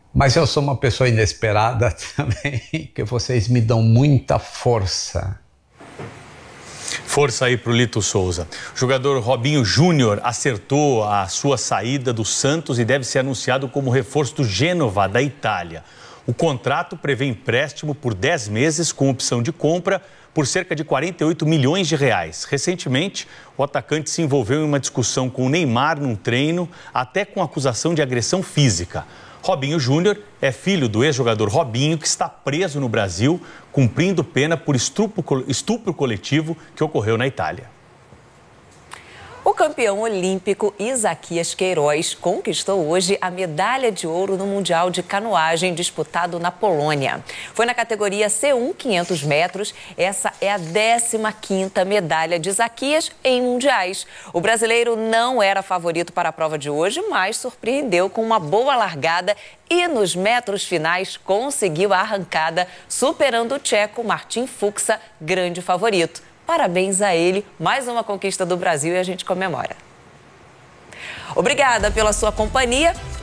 Mas eu sou uma pessoa inesperada também, que vocês me dão muita força. Força aí pro Lito Souza. O jogador Robinho Júnior acertou a sua saída do Santos e deve ser anunciado como reforço do Gênova, da Itália. O contrato prevê empréstimo por 10 meses com opção de compra por cerca de 48 milhões de reais. Recentemente, o atacante se envolveu em uma discussão com o Neymar num treino, até com acusação de agressão física. Robinho Júnior é filho do ex-jogador Robinho, que está preso no Brasil, cumprindo pena por estupro coletivo que ocorreu na Itália. O campeão olímpico Isaquias Queiroz conquistou hoje a medalha de ouro no Mundial de Canoagem disputado na Polônia. Foi na categoria C1 500 metros. Essa é a 15ª medalha de Isaquias em mundiais. O brasileiro não era favorito para a prova de hoje, mas surpreendeu com uma boa largada e nos metros finais conseguiu a arrancada, superando o tcheco Martin Fuxa, grande favorito. Parabéns a ele, mais uma conquista do Brasil e a gente comemora. Obrigada pela sua companhia.